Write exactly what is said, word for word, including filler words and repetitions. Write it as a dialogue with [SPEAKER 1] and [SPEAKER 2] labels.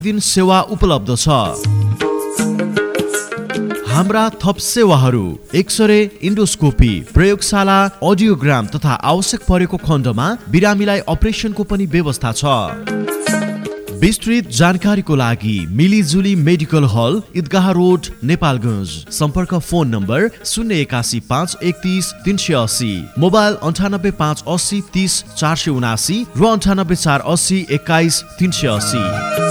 [SPEAKER 1] दिन सेवा उपलब्ध छ। हाम्रा थप सेवाहरू एक्सरे, इन्डोस्कोपी, प्रयोगशाला, अडियोग्राम तथा आवश्यक परेको खण्डमा बिरामीलाई अपरेसनको पनि व्यवस्था छ। विस्तृत जानकारीको लागि मिलीजुली मेडिकल हल, ईदगाह रोड, नेपालगञ्ज। सम्पर्क फोन नम्बर शून्य एकासी पाँच एकतिस तीन सय अस्सी, मोबाइल अन्ठानब्बे पाँच अस्सी तीस चार सय उनासी र अन्ठानब्बे चार अस्सी एक्काइस तीन सय अस्सी।